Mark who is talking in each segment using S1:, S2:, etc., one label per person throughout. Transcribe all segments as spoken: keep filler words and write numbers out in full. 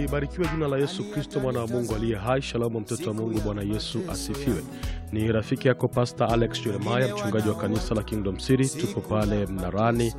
S1: Libarikiwe jina la Yesu Kristo, mwana wa Mungu aliye hai. Shalom mtoto wa Mungu, Bwana Yesu asifiwe. Ni rafiki yako Pastor Alex Jeremiah, mchungaji wa kanisa la Kingdom City. Tupo pale Mnarani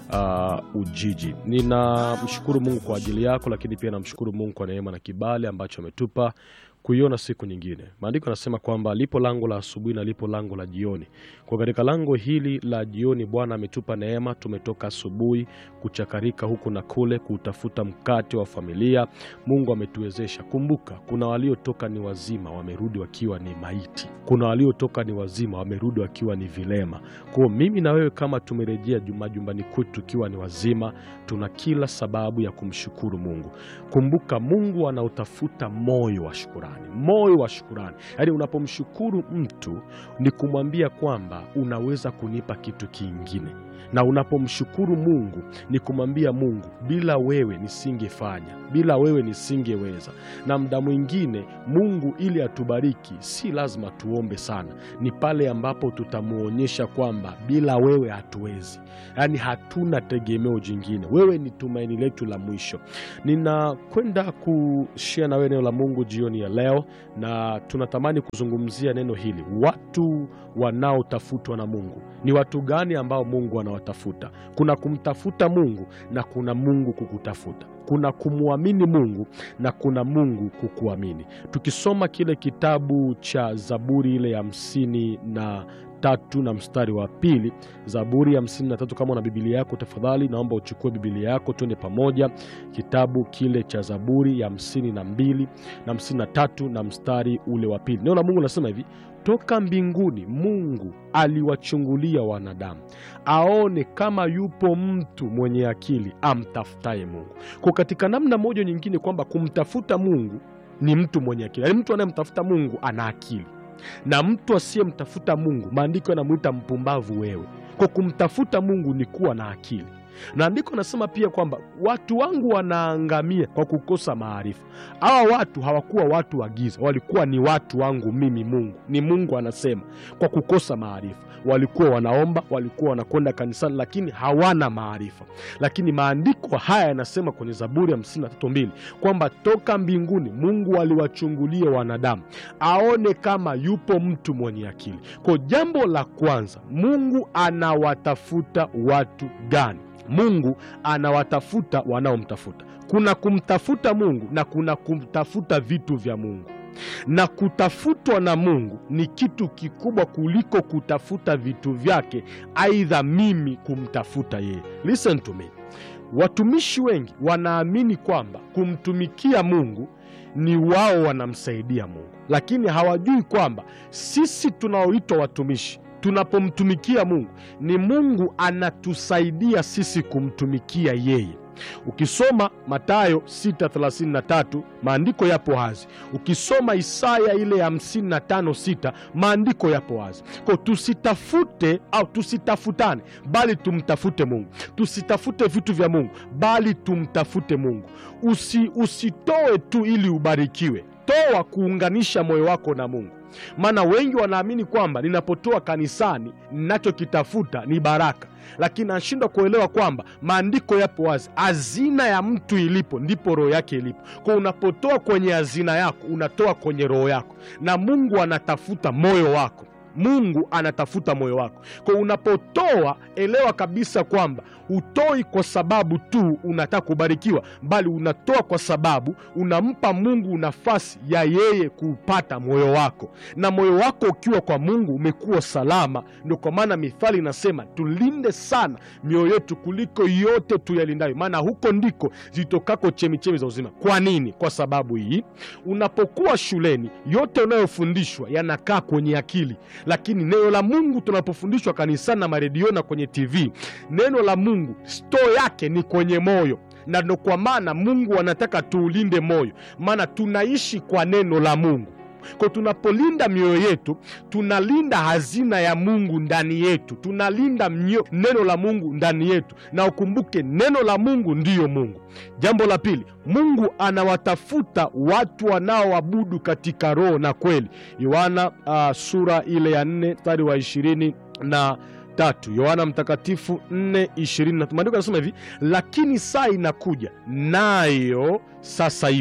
S1: uh, Ujiji. Ninamshukuru Mungu kwa ajili yako, lakini pia namshukuru Mungu kwa neema na kibali ambacho ametupa kuiona siku nyingine. Maandiko yanasema kwamba lipo lango la asubuhi na lipo lango la jioni. Kwa katika lango hili la jioni Bwana ametupa neema. Tumetoka asubuhi kuchakarika huku na kule kutafuta mkate wa familia. Mungu ametuwezesha. Kumbuka, kuna waliotoka ni wazima wamerudi wakiwa ni maiti. Kuna waliotoka ni wazima wamerudi wakiwa ni vilema. Kwa mimi na wewe kama tumerejea majumbani kwetu tukiwa ni wazima, tuna kila sababu ya kumshukuru Mungu. Kumbuka, Mungu anautafuta moyo wa shukrani. Moyo wa shukrani. Yaani unapomshukuru mtu ni kumwambia kwamba unaweza kunipa kitu kingine. Na unapomshukuru Mungu ni kumwambia Mungu, bila wewe nisingefanya, bila wewe nisingeweza. Na muda mwingine Mungu ili atubariki si lazima tuombe sana. Ni pale ambapo tutamuonyesha kwamba bila wewe hatuwezi. Yaani hatuna tegemeo jingine. Wewe ni tumaini letu la mwisho. Ninakwenda kushare na wewe neno la Mungu jioni ya leo, na tunatamani kuzungumzia neno hili. Watu wanaotafutwa na Mungu. Ni watu gani ambao Mungu anawatafuta? Kuna kumtafuta Mungu na kuna Mungu kukutafuta. Kuna kumuamini Mungu na kuna Mungu kukuamini. Tukisoma kile kitabu cha Zaburi ile ya hamsini na tatu na mstari wa pili, Zaburi ya hamsini na tatu, kama una Biblia yako tafadhali naomba uchukue Biblia yako twende pamoja. Kitabu kile cha Zaburi ya hamsini na mbili na hamsini na tatu na mstari ule wa pili. Neno la Mungu linasema hivi: toka mbinguni Mungu aliwachungulia wanadamu, aone kama yupo mtu mwenye akili amtafutaye Mungu. Kwa katika namna moja nyingine kwamba kumtafuta Mungu ni mtu mwenye akili. Yaani mtu anayemtafuta Mungu ana akili. Na mtu asiyemtafuta Mungu, maandiko yanamuita mpumbavu wewe. Kwa kumtafuta Mungu ni kuwa na akili. Na andiko nasema pia kwamba watu wangu wanaangamia kwa kukosa maarifa. Hawa watu hawakuwa watu wa giza, walikuwa ni watu wangu mimi Mungu. Ni Mungu anasema, kwa kukosa maarifa. Walikuwa wanaomba, walikuwa wanakwenda kanisani, lakini hawana maarifa. Lakini maandiko haya yanasema kwenye Zaburi ya hamsini na tatu mbili kwamba toka mbinguni Mungu aliwachungulia wanadamu, aone kama yupo mtu mwenye akili. Kwa jambo la kwanza, Mungu anawatafuta watu gani? Mungu anawatafuta wanaomtafuta. Kuna kumtafuta Mungu na kuna kumtafuta vitu vya Mungu. Na kutafutwa na Mungu ni kitu kikubwa kuliko kutafuta vitu vyake, aidha mimi kumtafuta yeye. Listen to me. Watumishi wengi wanaamini kwamba kumtumikia Mungu ni wao wanamsaidia Mungu, lakini hawajui kwamba sisi tunaoitwa watumishi, tunapomtumikia Mungu ni Mungu anatusaidia sisi kumtumikia yeye. Ukisoma Mathayo sita thelathini na tatu maandiko yapo wazi. Ukisoma Isaya ile ya hamsini na tano sita maandiko yapo wazi. Kwa tusitafute au tusitafutane, bali tumtafute Mungu. Tusitafute vitu vya Mungu, bali tumtafute Mungu. Usi, usitoe tu ili ubarikiwe. Toa kuunganisha moyo wako na Mungu. Maana wengi wanaamini kwamba ninapotoa kanisani ninachokitafuta ni baraka, lakini anashindwa kuelewa kwamba maandiko yapo wazi. Hazina ya mtu ilipo ndipo roho yake ilipo. Kwa unapotoa kwenye hazina yako, unatoa kwenye roho yako, na Mungu anatafuta moyo wako. Mungu anatafuta moyo wako. Kwa unapotoa, elewa kabisa kwamba hutoi kwa sababu tu unataka kubarikiwa, bali unatoa kwa sababu unampa Mungu nafasi ya yeye kupata moyo wako. Na moyo wako ukiwa kwa Mungu umekuwa salama. Ndio kwa maana Mithali inasema tulinde sana mioyo yetu kuliko yote tuyalindayo, maana huko ndiko zitokako chemichemi za uzima. Kwa nini? Kwa sababu hii, unapokuwa shuleni yote unayofundishwa yanakaa kwenye akili. Lakini neno la Mungu tunapofundishwa kanisani na maredio na kwenye T V, neno la Mungu store yake ni kwenye moyo. Na ndio kwa maana Mungu anataka tuulinde moyo, maana tunaishi kwa neno la Mungu. Kwa tunapolinda mioyo yetu, tunalinda hazina ya Mungu ndani yetu. Tunalinda mnyo, neno la Mungu ndani yetu. Na ukumbuke neno la Mungu ndiyo Mungu. Jambo la pili, Mungu anawatafuta watu wanaoabudu katika roho na kweli. Yohana uh, sura ile ya nne mstari wa ishirini na tatu. Yohana mtakatifu nne ishirini. Maandiko yanasema hivi: lakini saa inakuja, nayo sasa ipo,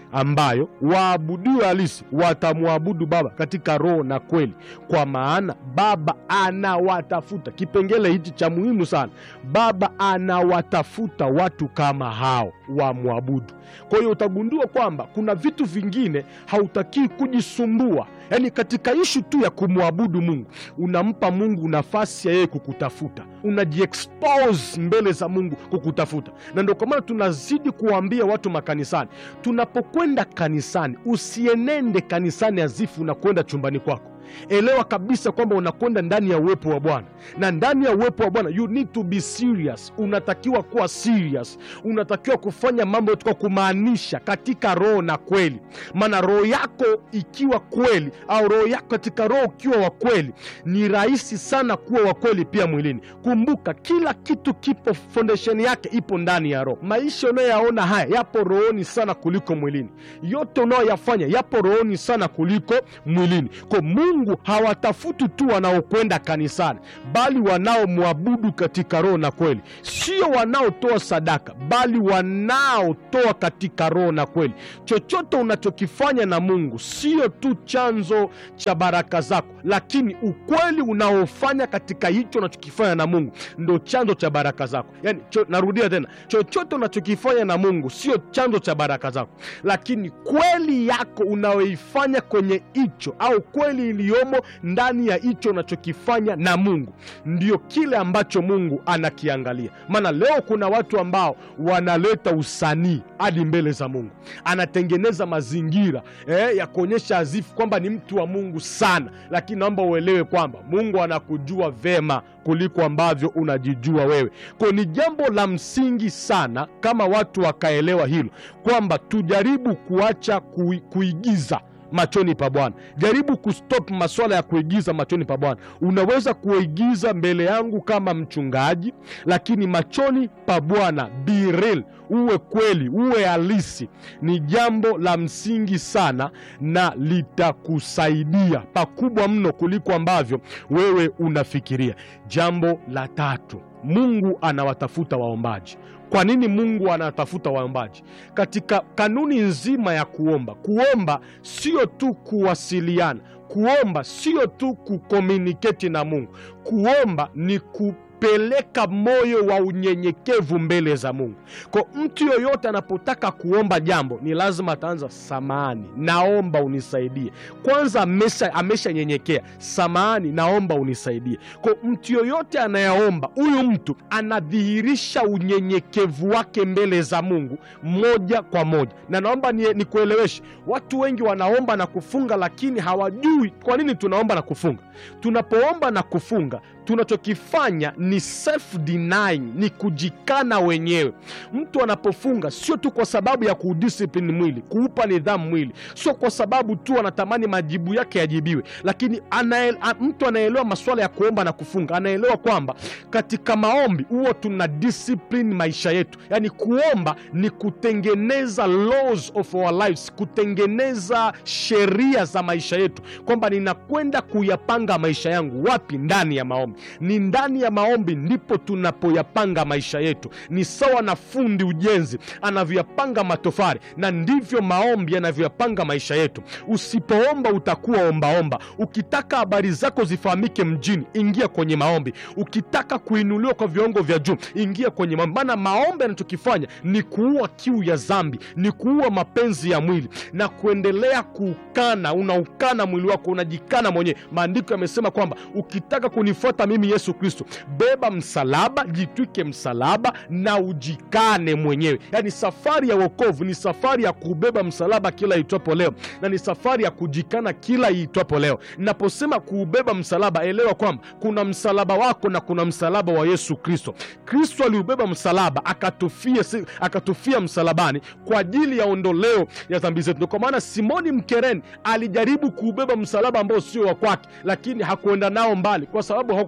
S1: ambayo waabudiwa halisi watamwabudu Baba katika roho na kweli, kwa maana Baba anawatafuta. Kipengele hichi cha muhimu sana, Baba anawatafuta watu kama hao wamwabudu. Kwa hiyo utagundua kwamba kuna vitu vingine hautaki kujisumbua. Yaani katika ishu tu ya kumwabudu Mungu, unampa Mungu nafasi ya yeye kukutafuta, unajiexpose mbele za Mungu kukutafuta. Na ndio kwa maana tunazidi kuambia watu makanisani, tunapokwenda kanisani, usienende kanisani azifu unakwenda chumbani kwako. Elewa kabisa kwamba unakwenda ndani ya uwepo wa Bwana, na ndani ya uwepo wa Bwana you need to be serious. Unatakiwa kuwa serious, unatakiwa kufanya mambo kwa kumaanisha katika roho na kweli. Maana roho yako ikiwa kweli, au roho yako katika roho ukiwa wa kweli, ni rahisi sana kuwa wa kweli pia mwilini. Kumbuka kila kitu kipo, foundation yake ipo ndani ya roho. Maisha unayoyaona haya yapo rohoni sana kuliko mwilini. Yote unayoyafanya yapo rohoni sana kuliko mwilini. Kwa Mungu hawatafuti tu wanaokwenda kanisani, bali wanaomwabudu katika roho na kweli. Sio wanaotoa sadaka, bali wanaotoa katika roho na kweli. Chochote unachokifanya na Mungu sio tu chanzo cha baraka zako, lakini ukweli unaofanya katika hicho unachokifanya na Mungu ndio chanzo cha baraka zako. Yani cho, narudia tena, chochote unachokifanya na Mungu sio chanzo cha baraka zako, lakini kweli yako unaoifanya kwenye hicho, au kweli iliyomo ndani ya hicho unachokifanya na Mungu, ndio kile ambacho Mungu anakiangalia. Maana leo kuna watu ambao wanaleta usanii hadi mbele za Mungu, anatengeneza mazingira eh, ya kuonyesha azifu kwamba ni mtu wa Mungu sana. Lakini naomba uelewe kwamba Mungu anakujua vema kuliko ambavyo unajijua wewe. Kwa ni jambo la msingi sana kama watu wakaelewa hilo, kwamba tujaribu kuacha kui, kuigiza machoni pa Bwana. Jaribu kustop masuala ya kuigiza machoni pa Bwana. Unaweza kuigiza mbele yangu kama mchungaji, lakini machoni pa Bwana be real, uwe kweli, uwe halisi. Ni jambo la msingi sana na litakusaidia pakubwa mno kuliko ambavyo wewe unafikiria. Jambo la tatu, Mungu anawatafuta waombaji. Kwa nini Mungu anatafuta waombaji? Katika kanuni nzima ya kuomba, kuomba sio tu kuwasiliana, kuomba sio tu kucommunicate na Mungu, kuomba ni ku peleka moyo wa unyenyekevu mbele za Mungu. Kwa mtu yoyote anapotaka kuomba jambo, ni lazima ataanza, samahani, naomba unisaidie. Kwanza amesha amesha nyenyekea, samahani, naomba unisaidie. Kwa mtu yoyote anayeomba, huyu mtu anadhihirisha unyenyekevu wake mbele za Mungu moja kwa moja. Na naomba nikueleweshe, watu wengi wanaomba na kufunga, lakini hawajui kwa nini tunaomba na kufunga. Tunapoomba na kufunga, tunachokifanya ni self denying, ni kujikana wenyewe. Mtu anapofunga sio tu kwa sababu ya kudiscipline mwili, kuupa nidhamu mwili, sio kwa sababu tu anatamani majibu yake yajibiwe, lakini anael, mtu anaelewa masuala ya kuomba na kufunga, anaelewa kwamba katika maombi huwa tuna discipline maisha yetu. Yani kuomba ni kutengeneza laws of our lives, kutengeneza sheria za maisha yetu, kwamba ninakwenda kuyapanga maisha yangu wapi? Ndani ya maombi. Ni ndani ya maombi ndipo tunapoyapanga maisha yetu. Ni sawa na fundi ujenzi anavyoyapanga matofali, na ndivyo maombi yanavyoyapanga maisha yetu. Usipoomba utakuwa ombaomba. Ukitaka habari zako zifahamike mjini, ingia kwenye maombi. Ukitaka kuinuliwa kwa viwango vya juu, ingia kwenye maombi. Maana maombi yanachokifanya ni kuua kiu ya dhambi, ni kuua mapenzi ya mwili na kuendelea kukana. Unaukana mwili wako, unajikana mwenyewe. Maandiko yamesema kwamba ukitaka kunifuata mimi Yesu Kristo, beba msalaba, jitwike msalaba na ujikane mwenyewe. Yani safari ya wokovu ni safari ya kubeba msalaba kila itwapo leo, na ni safari ya kujikana kila itwapo leo. Naposema kuubeba msalaba, elewa kwamba kuna msalaba wako na kuna msalaba wa Yesu Kristo. Kristo aliubeba msalaba, akatufia akatufia msalabani kwa ajili ya ondoleo ya dhambi zetu. Kwa maana Simoni Mkereni alijaribu kuubeba msalaba ambao sio wa kwake, lakini hakuenda nao mbali kwa sababu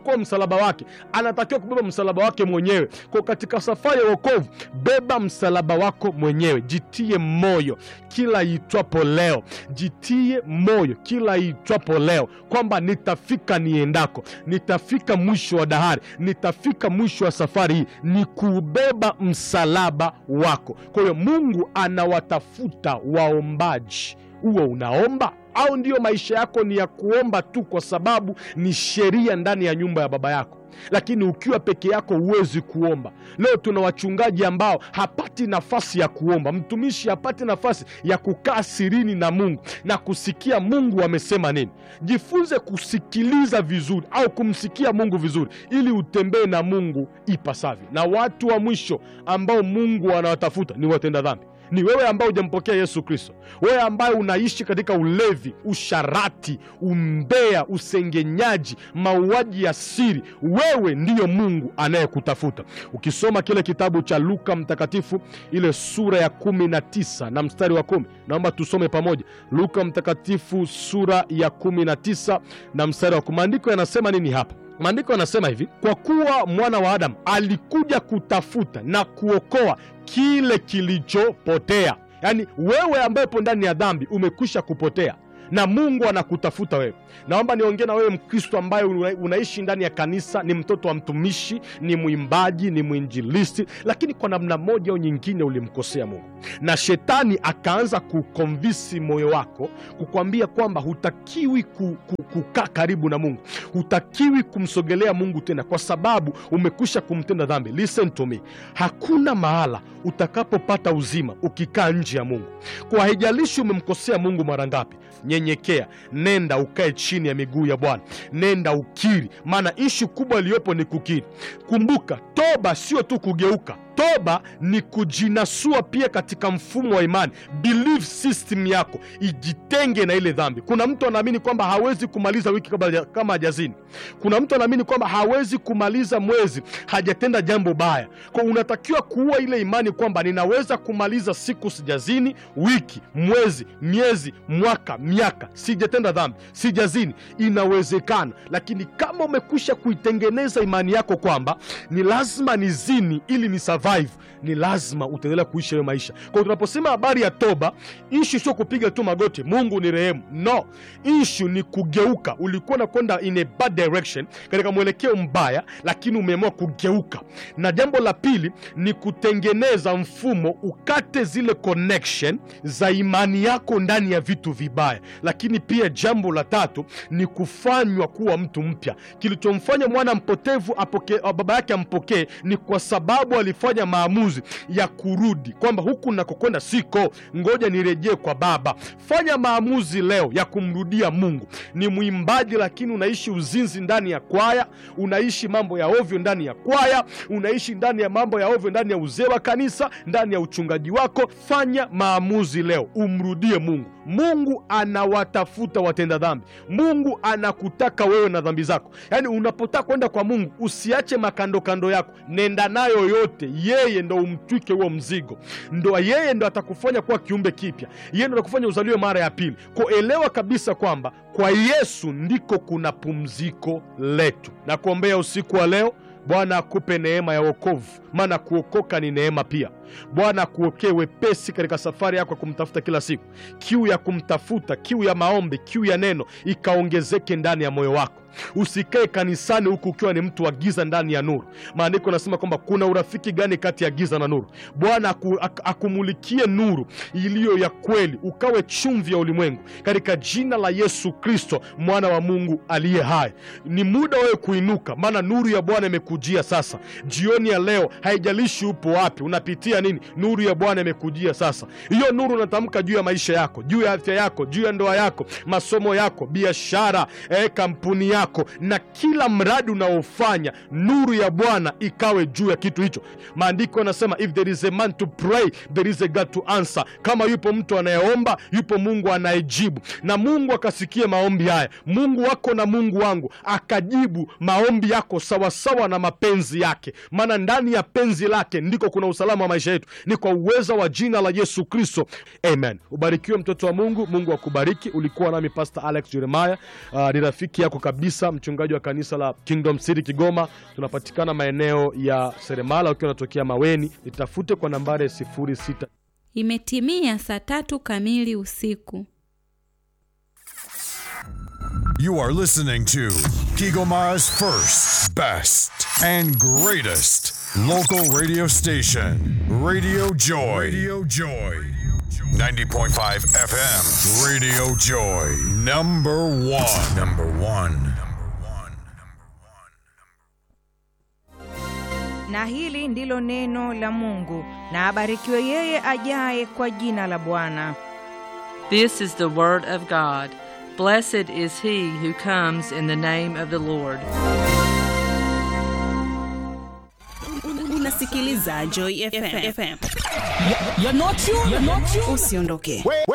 S1: kuokoa msalaba wake, anatakiwa kubeba msalaba wake mwenyewe. Kwa katika safari ya wokovu, beba msalaba wako mwenyewe. Jitie moyo kila itwapo leo, jitie moyo kila itwapo leo kwamba nitafika niendako, nitafika mwisho wa dahari, nitafika mwisho wa safari hii, ni kubeba msalaba wako. Kwa hiyo Mungu anawatafuta waombaji. Uwe unaomba au ndio maisha yako ni ya kuomba tu kwa sababu ni sheria ndani ya nyumba ya baba yako? Lakini ukiwa peke yako huwezi kuomba. Leo tuna wachungaji ambao hapati nafasi ya kuomba, mtumishi hapati nafasi ya kukaa sirini na Mungu na kusikia Mungu amesema nini. Jifunze kusikiliza vizuri au kumsikia Mungu vizuri ili utembee na Mungu ipasavyo. Na watu wa mwisho ambao Mungu anawatafuta ni watenda dhambi. Ni wewe ambaye hujampokea Yesu Kristo, wewe ambaye unaishi katika ulevi, usharati, umbea, usengenyaji, mauaji ya siri. Wewe ndiyo Mungu anayekutafuta. Ukisoma kile kitabu cha Luka Mtakatifu, ile sura ya kumi na tisa na mstari wa kumi, naomba tusome pamoja. Luka Mtakatifu sura ya kumi na tisa na mstari wa kumi. Maandiko yanasema nini hapa? Maandiko yanasema hivi: kwa kuwa mwana wa Adamu alikuja kutafuta na kuokoa kile kilichopotea. Yaani wewe ambaye upo ndani ya dhambi umekwisha kupotea na Mungu anakutafuta wewe. Naomba niongee na wewe Mkristo ambaye unaishi ndani ya kanisa, ni mtoto wa mtumishi, ni mwimbaji, ni mwinjilisti, lakini kwa namna moja au nyingine ulimkosea Mungu. Na shetani akaanza kukonvinsi moyo wako, kukwambia kwamba hutakiwi kukaa karibu na Mungu, hutakiwi kumsogelea Mungu tena kwa sababu umekwisha kumtenda dhambi. Listen to me. Hakuna mahala utakapopata uzima ukikaa nje ya Mungu. Kwa haijalishi umemkosea Mungu mara ngapi, nyenyekea, nenda ukae chini ya miguu ya Bwana, nenda ukiri, maana ishu kubwa iliyopo ni kukiri. Kumbuka, toba sio tu kugeuka. Toba ni kujinasua pia katika mfumo wa imani. Belief system yako ijitenge na ile dhambi. Kuna mtu anaamini kwamba hawezi kumaliza wiki kama hajazini. Kuna mtu anaamini kwamba hawezi kumaliza mwezi hajatenda jambo baya. Kwa unatakiwa kuua ile imani kwamba ninaweza kumaliza siku sijazini, wiki, mwezi, miezi, mwaka, miaka sijatenda dhambi, sijazini. Inawezekana, lakini kama umekwisha kuitengeneza imani yako kwamba ni lazima nizini ili ni survive, ni lazima utaendelea kuishi hayo maisha. Kwa tunaposema habari ya toba, issue sio kupiga tu magoti Mungu ni rehemu. No, issue ni kugeuka. Ulikuwa unakwenda in a bad direction, katika mwelekeo mbaya, lakini umeamua kugeuka. Na jambo la pili ni kutengeneza mfumo, ukate zile connection za imani yako ndani ya vitu vibaya. Lakini pia jambo la tatu ni kufanywa kuwa mtu mpya. Kilichomfanya mwana mpotevu apokee, baba yake ampokee, ni kwa sababu alifanya maamuzi ya kurudi, kwamba huku nakokwenda siko, ngoja nirejee kwa baba. Fanya maamuzi leo ya kumrudia Mungu. Ni mwimbaji lakini unaishi uzinzi ndani ya kwaya, unaishi mambo ya ovyo ndani ya kwaya, unaishi ndani ya mambo ya ovyo ndani ya uzee wa kanisa, ndani ya uchungaji wako. Fanya maamuzi leo, umrudie Mungu. Mungu anawatafuta watenda dhambi. Mungu anakutaka wewe na dhambi zako. Yaani unapotaka kwenda kwa Mungu, usiache makando kando yako, nenda nayo yote. Yeye ndo umtwike huo mzigo. Ndo yeye ndo atakufanya kuwa kiumbe kipya. Yeye ndo atakufanya uzaliwe mara ya pili. Kwa elewa kabisa kwamba kwa Yesu ndiko kuna pumziko letu. Na kuombea usiku wa leo, Bwana akupe neema ya wokovu, maana kuokoka ni neema pia. Bwana akuokee wepesi katika safari yako kumtafuta kila siku. Kiu ya kumtafuta, kiu ya maombi, kiu ya neno ikaongezeke ndani ya moyo wako. Usikae kanisani huku ukiwa ni mtu wa giza ndani ya nuru. Maandiko yanasema kwamba kuna urafiki gani kati ya giza na nuru? Bwana aku, ak, akumulikie nuru iliyo ya kweli, ukawe chumvi ya ulimwengu, katika jina la Yesu Kristo, mwana wa Mungu aliye hai. Ni muda wewe kuinuka, maana nuru ya Bwana imekujia sasa. Jioni ya leo, haijalishi upo wapi, unapitia nini, nuru ya Bwana imekujia sasa. Hiyo nuru unatamka juu ya maisha yako, juu ya afya yako, juu ya ndoa yako, masomo yako, biashara, eh, kampuni yako, na kila mradi unaofanya. Nuru ya Bwana ikawe juu ya kitu hicho. Maandiko yanasema if there is a man to pray, there is a God to answer. Kama yupo mtu anayeomba, yupo Mungu anayejibu. Na Mungu akasikia maombi haya. Mungu wako na Mungu wangu akajibu maombi yako sawa sawa na mapenzi yake. Maana ndani ya penzi lake ndiko kuna usalama wa maisha yetu. Ni kwa uweza wa jina la Yesu Kristo. Amen. Ubarikiwe mtoto wa Mungu. Mungu akubariki. Ulikuwa nami Pastor Alex Jeremiah. Uh, ni rafiki yako kabisa, mchungaji wa kanisa la Kingdom City Kigoma. Tunapatikana maeneo ya Seremala. Ukiwa unatokea Maweni, nitafute kwa nambari sifuri sita.
S2: Imetimia saa tatu kamili usiku.
S3: You are listening to Kigoma's first, best, and greatest local radio station, Radio Joy. Radio Joy. ninety point five F M. Radio Joy. Number one. Number one.
S4: Na hili ndilo neno la Mungu, na abarikiwe yeye ajaye kwa jina la Bwana.
S5: This is the word of God. Blessed is he who comes in the name of the Lord.
S6: Unasikiliza Joy F M.
S7: You're not you, you're not you.
S6: Usiondoke.